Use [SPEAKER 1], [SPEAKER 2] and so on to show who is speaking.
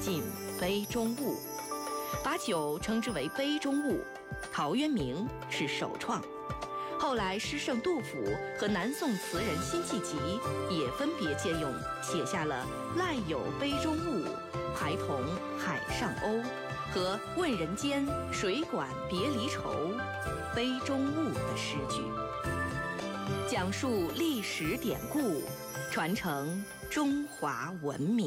[SPEAKER 1] 尽杯中物，把酒称之为杯中物。陶渊明是首创，后来诗圣杜甫和南宋词人辛弃疾也分别借用，写下了“赖有杯中物，孩童海上鸥”和“问人间，谁管别离愁，杯中物”的诗句，讲述历史典故，传承中华文明。